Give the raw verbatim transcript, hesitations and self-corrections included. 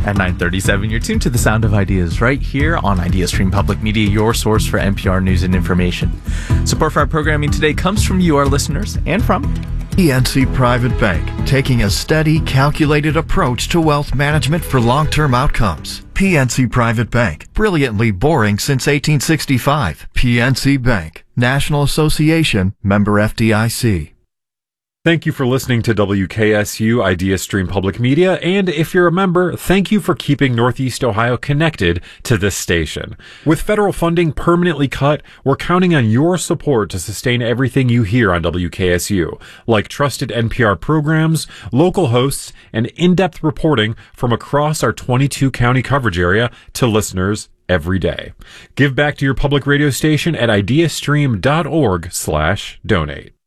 At nine thirty-seven, you're tuned to the Sound of Ideas right here on IdeaStream Public Media, your source for N P R news and information. Support for our programming today comes from you, our listeners, and from P N C Private Bank, taking a steady, calculated approach to wealth management for long-term outcomes. P N C Private Bank, brilliantly boring since eighteen sixty-five. P N C Bank, National Association, member F D I C. Thank you for listening to W K S U IdeaStream Public Media, and if you're a member, thank you for keeping Northeast Ohio connected to this station. With federal funding permanently cut, we're counting on your support to sustain everything you hear on W K S U, like trusted N P R programs, local hosts, and in-depth reporting from across our twenty-two county coverage area to listeners every day. Give back to your public radio station at ideastream dot org slash donate.